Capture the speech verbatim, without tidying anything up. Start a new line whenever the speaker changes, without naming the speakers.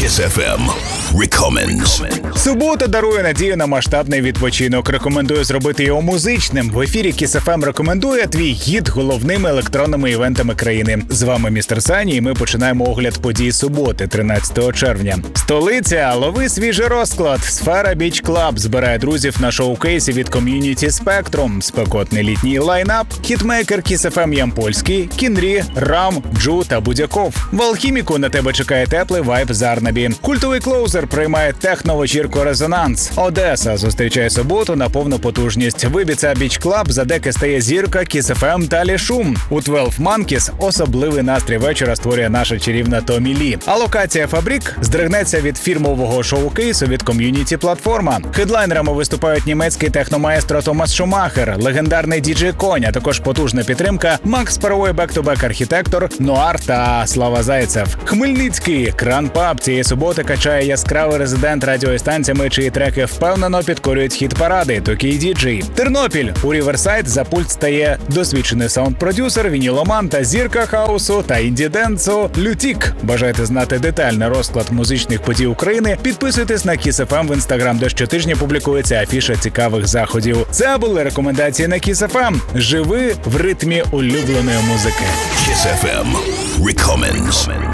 Kiss еф ем Recommends.
Субота дарує надію на масштабний відпочинок. Рекомендую зробити його музичним. В ефірі Kiss еф ем рекомендує твій гід головними електронними івентами країни. З вами містер Сані, і ми починаємо огляд подій суботи, тринадцятого червня. Столиця, лови свіжий розклад. Сфера Beach Club збирає друзів на шоу-кейсі від ком'юніті Spectrum. Спекотний літній лайнап, хітмейкер Kiss еф ем Ямпольський, Кінрі, Рам, Джу та Будяков. В Алхіміку на тебе чекає теплий вайб Зарнабі. Культовий клоузер приймає техно-вечірку Резонанс. Одеса зустрічає суботу на повну потужність. В Ібіца Beach Club за деки стає зірка Kiss еф ем Талі Шум. У дванадцять Monkeys особливий настрій вечора створює наша чарівна Томі Лі. А локація Фабрік здригнеться від фірмового шоу-кейсу від ком'юніті Платформа. Хедлайнерами виступають німецький техномаестро Томас Шумахер, легендарний діджей Конь, а також потужна підтримка Макс Паровой бек-ту-бек архітектор, Нуар та Слава Зайцев. Хмельницький Кран Паб цієї суботи качає яскравий резидент радіостанціями, чиї треки впевнено підкорюють хіт-паради, такий діджей. Тернопіль у Ріверсайд за пульт стає досвідчений саунд-продюсер, вініломан та зірка хаусу та інді-денсу Лютік. Бажаєте знати детальний розклад музичних подій України? Підписуйтесь на Kiss еф ем в інстаграм, де щотижня публікується афіша цікавих заходів. Це були рекомендації на Kiss еф ем. Живи в ритмі улюбленої музики.
Kiss еф ем Recommends.